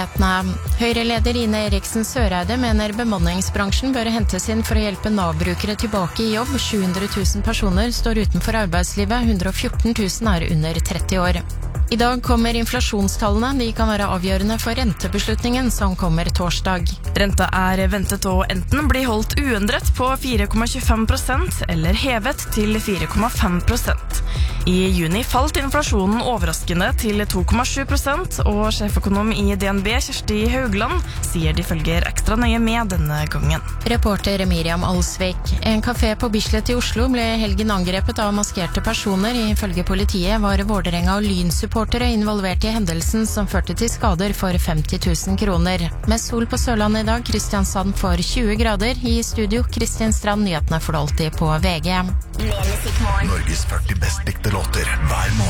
Høyre-leder Ine Eriksen Søreide mener bemanningsbransjen bør hentes inn for å hjelpe Nav-brukere tilbake i jobb. 700 000 personer står utenfor arbeidslivet, 114 000 er under 30 år. I dag kommer inflasjonstallene. De kan være avgjørende for rentebeslutningen som kommer torsdag. Renta er ventet å enten bli holdt uendret på 4,25% eller hevet til 4,5%. I juni falt inflasjonen overraskende til 2,7%, og sjeføkonom i DNB Kjersti Haugland sier de følger ekstra nøye med denne gangen. Reporter Miriam Alsvik. En kafé på Bislett i Oslo ble i helgen angrepet av maskerte personer. Ifølge politiet var Vålerenga og Lyn-supportere involvert i hendelsen som førte til skader for 50 000 kroner. Med sol på Sørlandet i dag, Kristiansand for 20 grader. I studio, Kristin Strand, nyhetene for alltid på VG. Norges 40 best likte låter hver måned.